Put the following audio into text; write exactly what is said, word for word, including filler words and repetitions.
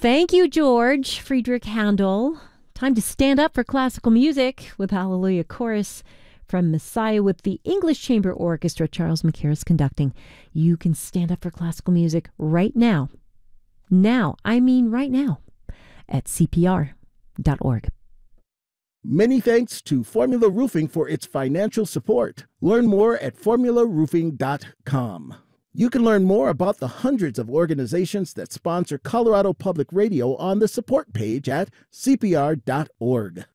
Thank you, George Friedrich Handel. Time to stand up for classical music with Hallelujah Chorus from Messiah with the English Chamber Orchestra, Charles Mackerras conducting. You can stand up for classical music right now. Now, I mean right now, at C P R dot org. Many thanks to Formula Roofing for its financial support. Learn more at formula roofing dot com. You can learn more about the hundreds of organizations that sponsor Colorado Public Radio on the support page at C P R dot org.